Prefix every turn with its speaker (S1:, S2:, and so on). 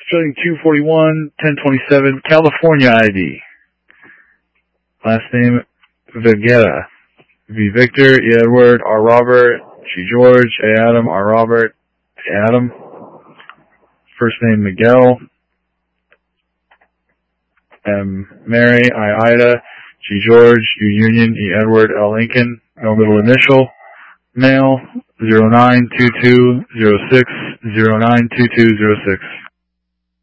S1: Starting 241-1027, California ID. Last name, Vegeta. V. Victor, E. Edward, R. Robert, G. George, A. Adam, R. Robert, A. Adam. First name, Miguel. M. Mary, I. Ida, G. George, U. Union, E. Edward, L. Lincoln. No middle initial. Male, 092206092206.